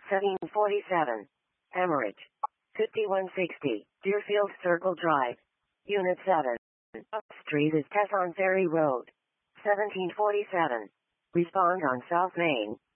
1747. Hemorrhage. 5160. Deerfield Circle Drive. Unit 7. Street is Tesson Ferry Road. 1747. Respond on South Main.